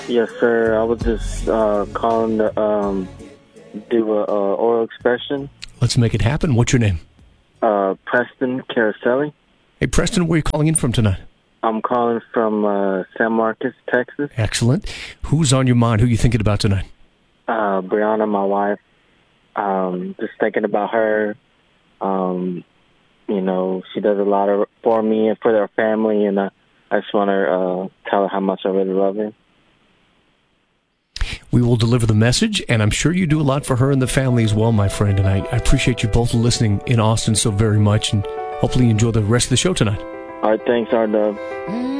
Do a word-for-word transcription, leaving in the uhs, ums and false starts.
Yes, sir. I was just uh, calling to um, do a, a oral expression. Let's make it happen. What's your name? Uh, Preston Caraselli. Hey, Preston, where are you calling in from tonight? I'm calling from uh, San Marcos, Texas. Excellent. Who's on your mind? Who are you thinking about tonight? Uh, Brianna, my wife. Um, just thinking about her. Um, you know, she does a lot of, for me and for their family, and I, I just want to uh, tell her how much I really love her. We will deliver the message, and I'm sure you do a lot for her and the family as well, my friend. And I, I appreciate you both listening in Austin so very much, and hopefully you enjoy the rest of the show tonight. All right, thanks, R-Dub.